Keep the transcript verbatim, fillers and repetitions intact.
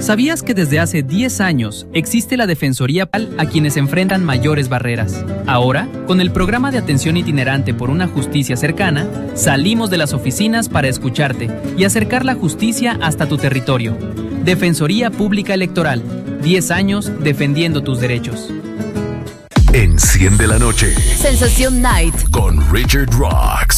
¿Sabías que desde hace diez años existe la Defensoría a quienes enfrentan mayores barreras? Ahora, con el programa de atención itinerante por una justicia cercana, salimos de las oficinas para escucharte y acercar la justicia hasta tu territorio. Defensoría Pública Electoral. diez años defendiendo tus derechos. Enciende la noche. Sensación Night. Con Richard Rocks.